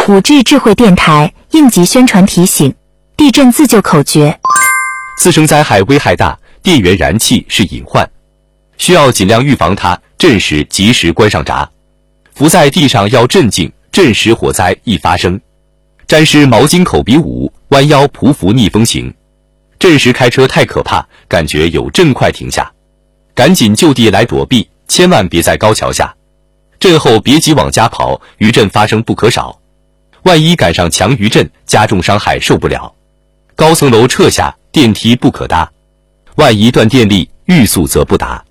5G 智慧电台应急宣传提醒：地震自救口诀。 次生灾害危害大，电源燃气是隐患，需要尽量预防它，震时及时关上闸。伏在地上要镇静，震时火灾易发生。沾湿毛巾口鼻舞，弯腰匍匐逆风行。震时开车太可怕，感觉有震快停下，赶紧就地来躲避，千万别在高桥下。震后别急往家跑，余震发生不可少。万一赶上强余震，加重伤害受不了。高层楼撤下，电梯不可搭。万一断电力，欲速则不达。